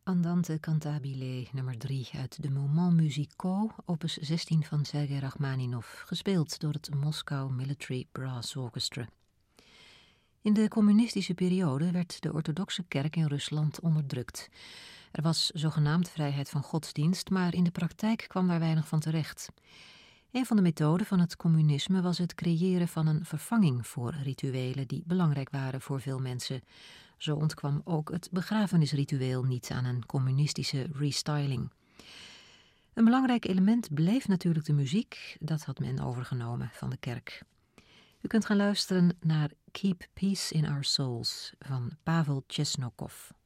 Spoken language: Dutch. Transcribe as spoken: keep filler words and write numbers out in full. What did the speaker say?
Andante cantabile nummer drie uit de Moments musicaux, opus zestien van Sergei Rachmaninov, gespeeld door het Moscow Military Brass Orchestra. In de communistische periode werd de orthodoxe kerk in Rusland onderdrukt. Er was zogenaamd vrijheid van godsdienst, maar in de praktijk kwam daar weinig van terecht. Een van de methoden van het communisme was het creëren van een vervanging voor rituelen die belangrijk waren voor veel mensen. Zo ontkwam ook het begrafenisritueel niet aan een communistische restyling. Een belangrijk element bleef natuurlijk de muziek, dat had men overgenomen van de kerk. U kunt gaan luisteren naar Keep Peace in Our Souls van Pavel Chesnokov.